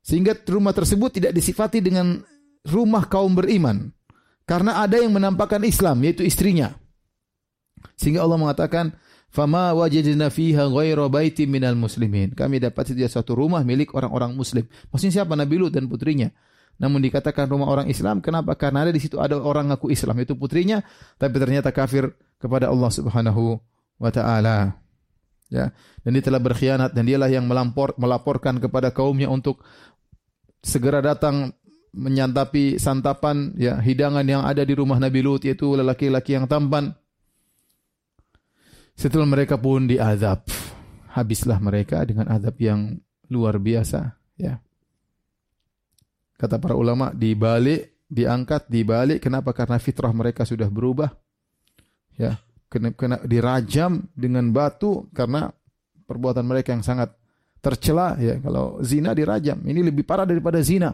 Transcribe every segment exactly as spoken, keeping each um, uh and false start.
Sehingga rumah tersebut tidak disifati dengan rumah kaum beriman. Karena ada yang menampakkan Islam, yaitu istrinya. Sehingga Allah mengatakan, "Fama wajadna fiha ghaira baitin minal muslimin." Kami dapat setiap satu rumah milik orang-orang muslim. Maksudnya siapa? Nabi Lut dan putrinya. Namun dikatakan rumah orang Islam, kenapa? Karena ada di situ ada orang ngaku Islam, yaitu putrinya, tapi ternyata kafir kepada Allah Subhanahu wa taala. Ya, dan dia telah berkhianat dan dialah yang melampor, melaporkan kepada kaumnya untuk segera datang menyantapi santapan ya hidangan yang ada di rumah Nabi Lut, yaitu lelaki-lelaki yang tampan. Setelah mereka pun diazab. Habislah mereka dengan azab yang luar biasa, ya. Kata para ulama, dibalik, diangkat, dibalik. Kenapa? Karena fitrah mereka sudah berubah. Ya, kena, kena dirajam dengan batu karena perbuatan mereka yang sangat tercela. Ya, kalau zina dirajam, ini lebih parah daripada zina.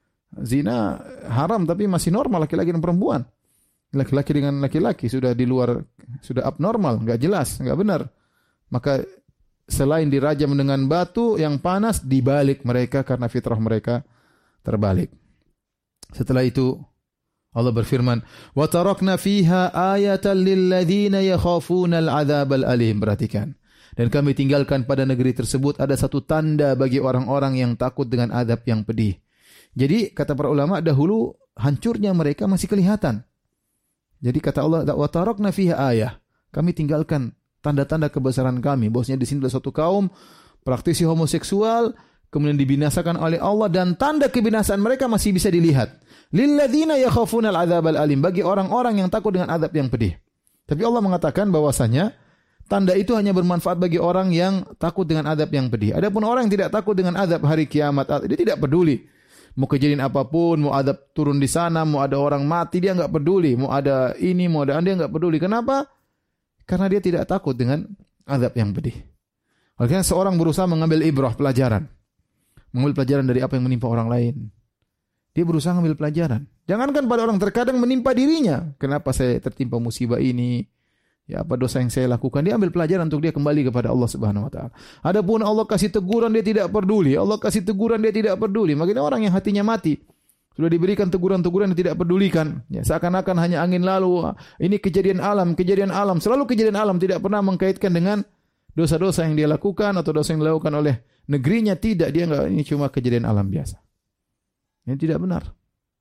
Zina haram tapi masih normal laki-laki dan perempuan. Laki-laki dengan laki-laki sudah di luar, sudah abnormal, enggak jelas, enggak benar. Maka selain dirajam dengan batu yang panas, dibalik mereka karena fitrah mereka terbalik. Setelah itu Allah berfirman, "Wa tarakna fiha ayatan lil ladzina yakhafuna al-'adzabal alim." Perhatikan. Dan kami tinggalkan pada negeri tersebut ada satu tanda bagi orang-orang yang takut dengan azab yang pedih. Jadi kata para ulama, dahulu hancurnya mereka masih kelihatan. Jadi kata Allah, "Wa tarakna fiha ayah." Kami tinggalkan tanda-tanda kebesaran kami. Bahwasanya di sini ada suatu kaum praktisi homoseksual, kemudian dibinasakan oleh Allah dan tanda kebinasaan mereka masih bisa dilihat. Lilladzina yakhafuna al-'adzabal alim, bagi orang-orang yang takut dengan azab yang pedih. Tapi Allah mengatakan bahwasanya tanda itu hanya bermanfaat bagi orang yang takut dengan azab yang pedih. Adapun orang yang tidak takut dengan azab hari kiamat, dia tidak peduli. Mau kejadian apapun, mau azab turun di sana, mau ada orang mati, dia enggak peduli. Mau ada ini, mau ada dia enggak peduli. Kenapa? Karena dia tidak takut dengan azab yang pedih. Oleh karena seorang berusaha mengambil ibrah, pelajaran. Mengambil pelajaran dari apa yang menimpa orang lain. Dia berusaha mengambil pelajaran. Jangankan pada orang, terkadang menimpa dirinya. Kenapa saya tertimpa musibah ini? Ya, apa dosa yang saya lakukan? Dia ambil pelajaran untuk dia kembali kepada Allah Subhanahu wa taala. Adapun Allah kasih teguran, dia tidak peduli. Allah kasih teguran, dia tidak peduli. Makanya orang yang hatinya mati sudah diberikan teguran-teguran yang tidak pedulikan. Ya, seakan-akan hanya angin lalu. Ini kejadian alam, kejadian alam. Selalu kejadian alam, tidak pernah mengkaitkan dengan dosa-dosa yang dia lakukan atau dosa yang dilakukan oleh negerinya. Tidak, dia enggak, ini cuma kejadian alam biasa. Ini tidak benar.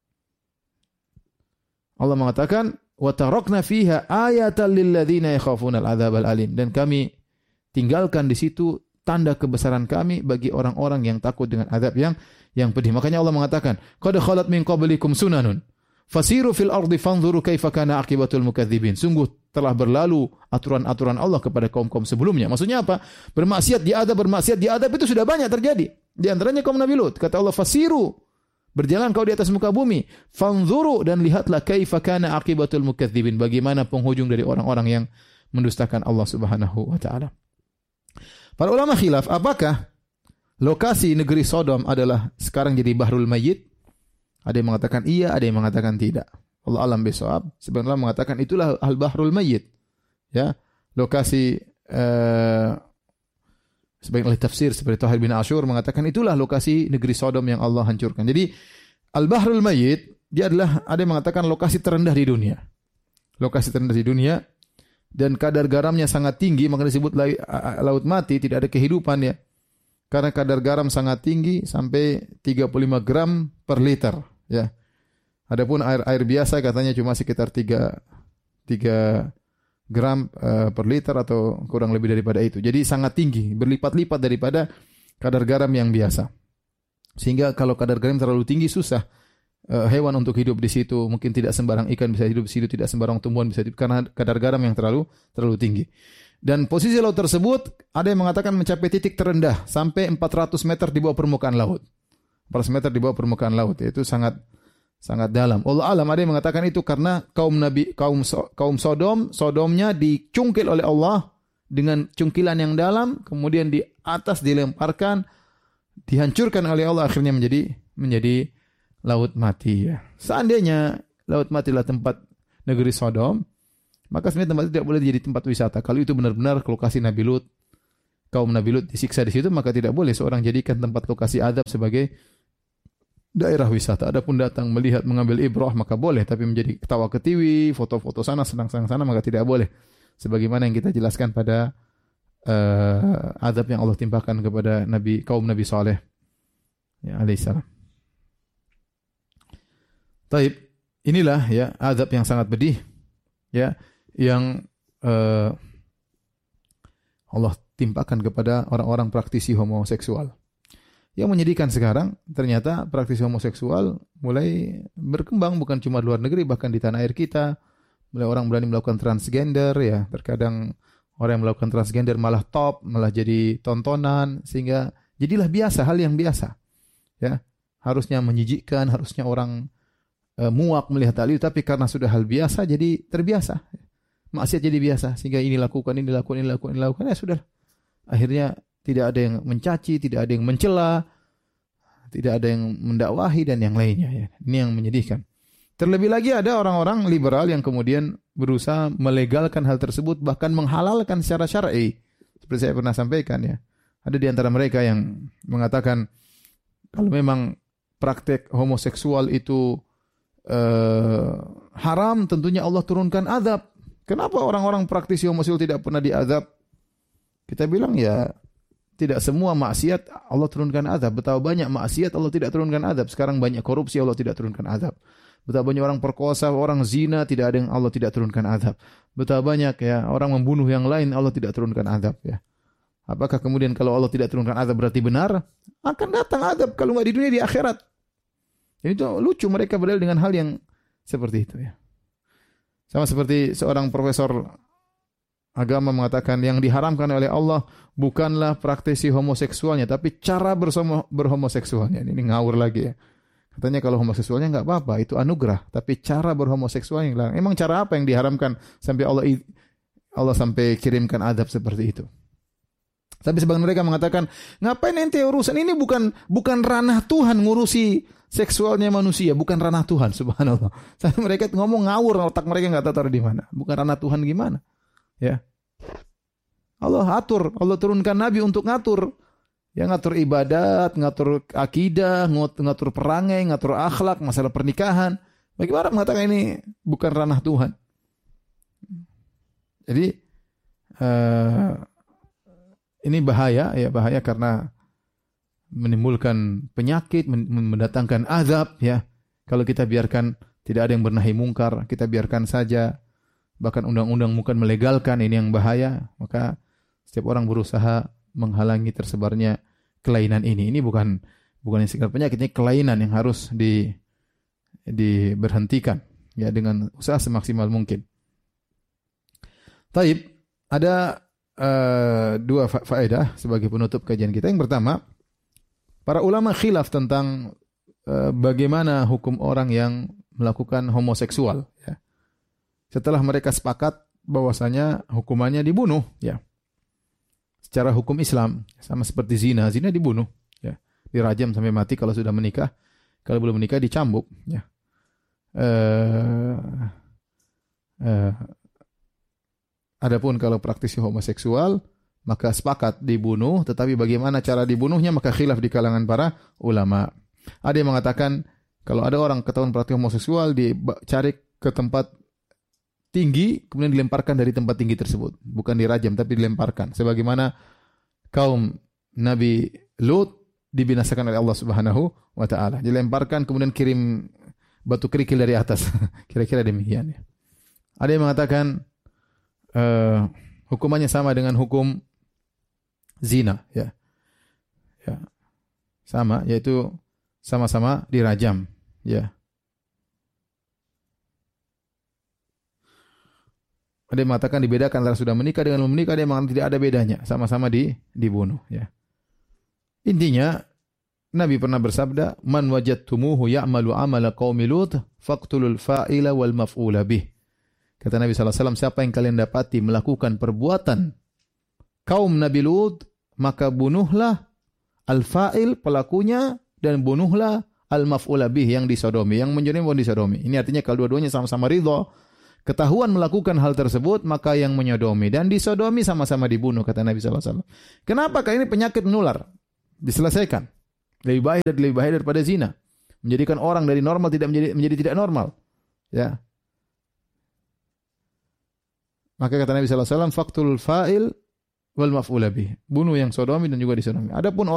Allah mengatakan, "Wa tarakna fiha ayatan lil ladzina yakhafuna al-'adzabal alim." Dan kami tinggalkan di situ tanda kebesaran kami bagi orang-orang yang takut dengan azab yang yang pedih. Makanya Allah mengatakan, "Qad khalat min qablikum sunanun fasiru fil ardi fanzuru kaifa kana aqibatul mukadzibin." Sungguh telah berlalu aturan-aturan Allah kepada kaum-kaum sebelumnya. Maksudnya apa? Bermaksiat diadab, bermaksiat diadab itu sudah banyak terjadi. Di antaranya kaum Nabi Lut. Kata Allah, "Fasiru." Berjalan kau di atas muka bumi, fanzuru, dan lihatlah kaifa kana aqibatul mukadzibin, bagaimana penghujung dari orang-orang yang mendustakan Allah Subhanahu wa taala. Para ulama khilaf, apakah lokasi negeri Sodom adalah sekarang jadi Bahrul Mayyit? Ada yang mengatakan iya, ada yang mengatakan tidak. Allah alam bisawab. Sebenarnya mengatakan itulah al-Bahrul Mayyit. Ya, lokasi uh, sebagian ahli tafsir seperti Thahir bin Ashur mengatakan itulah lokasi negeri Sodom yang Allah hancurkan. Jadi Al-Bahrul Mayyit, dia adalah, ada yang mengatakan lokasi terendah di dunia. Lokasi terendah di dunia dan kadar garamnya sangat tinggi, maka disebut laut mati, tidak ada kehidupan ya. Karena kadar garam sangat tinggi sampai tiga puluh lima gram per liter ya. Adapun air air biasa katanya cuma sekitar tiga gram uh, per liter atau kurang lebih daripada itu. Jadi sangat tinggi, berlipat-lipat daripada kadar garam yang biasa. Sehingga kalau kadar garam terlalu tinggi susah uh, hewan untuk hidup di situ. Mungkin tidak sembarang ikan bisa hidup di situ, tidak sembarang tumbuhan bisa hidup karena kadar garam yang terlalu terlalu tinggi. Dan posisi laut tersebut ada yang mengatakan mencapai titik terendah sampai empat ratus meter di bawah permukaan laut. empat ratus meter di bawah permukaan laut, yaitu sangat sangat dalam. Allah alam, ada yang mengatakan itu karena kaum Nabi kaum kaum Sodom, Sodomnya dicungkil oleh Allah dengan cungkilan yang dalam, kemudian di atas dilemparkan, dihancurkan oleh Allah, akhirnya menjadi menjadi laut mati ya. Seandainya laut mati adalah tempat negeri Sodom, maka sebenarnya tempat itu tidak boleh jadi tempat wisata. Kalau itu benar-benar lokasi Nabi Lut, kaum Nabi Lut disiksa di situ, maka tidak boleh seorang jadikan tempat lokasi azab sebagai daerah wisata. Adapun datang melihat mengambil ibrah maka boleh, tapi menjadi ketawa ketiwi, foto-foto sana, senang-senang sana maka tidak boleh. Sebagaimana yang kita jelaskan pada uh, azab yang Allah timpakan kepada Nabi kaum Nabi Saleh ya alaihissalam. Taib, inilah ya azab yang sangat pedih ya yang uh, Allah timpakan kepada orang-orang praktisi homoseksual. Yang menyedihkan sekarang, ternyata praktisi homoseksual mulai berkembang bukan cuma di luar negeri, bahkan di tanah air kita. Mulai orang berani melakukan transgender ya. Terkadang orang yang melakukan transgender malah top, malah jadi tontonan, sehingga jadilah biasa, hal yang biasa. Ya, harusnya menjijikkan, harusnya orang e, muak melihat hal itu, tapi karena sudah hal biasa jadi terbiasa. Maksiat jadi biasa, sehingga ini lakukan, ini lakukan, ini lakukan, ini lakukan, ya sudah. Akhirnya tidak ada yang mencaci, tidak ada yang mencela, tidak ada yang mendakwahi dan yang lainnya. Ya. Ini yang menyedihkan. Terlebih lagi ada orang-orang liberal yang kemudian berusaha melegalkan hal tersebut, bahkan menghalalkan secara syar'i. Seperti saya pernah sampaikan ya. Ada di antara mereka yang mengatakan kalau memang praktek homoseksual itu uh, haram, tentunya Allah turunkan azab. Kenapa orang-orang praktisi homoseksual tidak pernah diazab? Kita bilang ya, tidak semua maksiat Allah turunkan azab. Betapa banyak maksiat Allah tidak turunkan azab. Sekarang banyak korupsi Allah tidak turunkan azab. Betapa banyak orang perkosa, orang zina, tidak ada yang Allah tidak turunkan azab. Betapa banyak ya orang membunuh yang lain Allah tidak turunkan azab ya. Apakah kemudian kalau Allah tidak turunkan azab berarti benar? Akan datang azab kalau enggak di dunia, di akhirat. Jadi itu lucu mereka berdalil dengan hal yang seperti itu ya. Sama seperti seorang profesor agama mengatakan yang diharamkan oleh Allah bukanlah praktisi homoseksualnya, tapi cara bersama berhomoseksualnya. Ini ngawur lagi ya. Katanya kalau homoseksualnya enggak apa-apa, itu anugerah, tapi cara berhomoseksualnya yang larang. Emang cara apa yang diharamkan sampai Allah Allah sampai kirimkan azab seperti itu? Tapi sebagian mereka mengatakan, ngapain ente urusan ini, bukan bukan ranah Tuhan ngurusi seksualnya manusia, bukan ranah Tuhan, subhanallah. Sampai mereka ngomong ngawur, otak mereka enggak tahu taruh di mana. Bukan ranah Tuhan gimana? Ya. Allah atur, Allah turunkan nabi untuk ngatur. Ya ngatur ibadat, ngatur akidah, ngatur perangai, ngatur akhlak, masalah pernikahan. Bagaimana mengatakan ini bukan ranah Tuhan? Jadi uh, ini bahaya, ya bahaya karena menimbulkan penyakit, mendatangkan azab ya. Kalau kita biarkan tidak ada yang bernahi mungkar, kita biarkan saja, bahkan undang-undang bukan melegalkan, ini yang bahaya, maka setiap orang berusaha menghalangi tersebarnya kelainan ini. Ini bukan bukan yang sekedar penyakit, ini kelainan yang harus di diberhentikan ya dengan usaha semaksimal mungkin. Taib, ada uh, dua fa- faedah sebagai penutup kajian kita. Yang pertama, para ulama khilaf tentang uh, bagaimana hukum orang yang melakukan homoseksual ya. Setelah mereka sepakat bahwasanya hukumannya dibunuh ya. Secara hukum Islam sama seperti zina, zina dibunuh ya. Dirajam sampai mati kalau sudah menikah. Kalau belum menikah dicambuk ya. Uh, uh, Adapun kalau praktisi homoseksual maka sepakat dibunuh, tetapi bagaimana cara dibunuhnya maka khilaf di kalangan para ulama. Ada yang mengatakan kalau ada orang ketahuan praktisi homoseksual dicari ke tempat tinggi kemudian dilemparkan dari tempat tinggi tersebut, bukan dirajam tapi dilemparkan sebagaimana kaum Nabi Lut dibinasakan oleh Allah Subhanahu wa taala. Dilemparkan kemudian kirim batu kerikil dari atas. Kira-kira demikian ya. Ada yang mengatakan uh, hukumannya sama dengan hukum zina ya. Ya. Sama, yaitu sama-sama dirajam ya. Ada yang mengatakan dibedakan antara sudah menikah dengan belum menikah, ada yang mengatakan tidak ada bedanya, sama-sama di, dibunuh ya. Intinya Nabi pernah bersabda, "Man wajadtumuhu ya'malu 'amala qaumi Lut, faqtulul fa'ila wal maf'ula bih." Kata Nabi sallallahu alaihi wasallam, siapa yang kalian dapati melakukan perbuatan kaum Nabi Lut, maka bunuhlah al-fa'il pelakunya dan bunuhlah al-maf'ula bih yang disodomi, yang menjolimi pun disodomi. Ini artinya kalau dua-duanya sama-sama ridha, ketahuan melakukan hal tersebut, maka yang menyodomi dan disodomi sama-sama dibunuh, kata Nabi sallallahu alaihi wasallam. Kenapa? Karena ini penyakit menular. Diselesaikan. Lebih baik dan lebih bahaya daripada zina. menjadikan orang dari normal tidak menjadi menjadi tidak normal. Ya. Maka kata Nabi sallallahu alaihi wasallam, faqtul fa'il wal maf'ul bih. Bunuh yang sodomi dan juga disodomi. Adapun